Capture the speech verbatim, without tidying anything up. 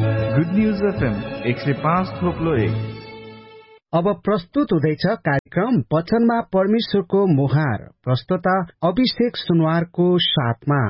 Good news FM एक सय पाँच थोप्लो एक। अब प्रस्तुत हुँदैछ कार्यक्रम वचनमा परमेश्वरको मुहार, प्रस्तुता अभिषेक सुनवारको साथमा।